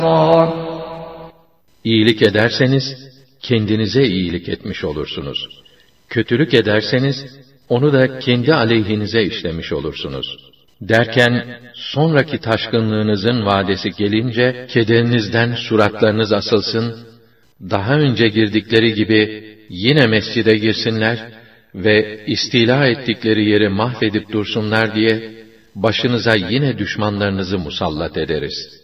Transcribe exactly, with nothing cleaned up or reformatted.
İyilik ederseniz, kendinize iyilik etmiş olursunuz. Kötülük ederseniz, onu da kendi aleyhinize işlemiş olursunuz. Derken, sonraki taşkınlığınızın vadesi gelince, kederinizden suratlarınız asılsın, daha önce girdikleri gibi yine mescide girsinler ve istila ettikleri yeri mahvedip dursunlar diye, başınıza yine düşmanlarınızı musallat ederiz.